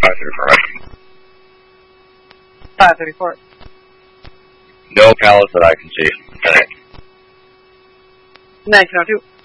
534. 534. No pallets that I can see today. 1902.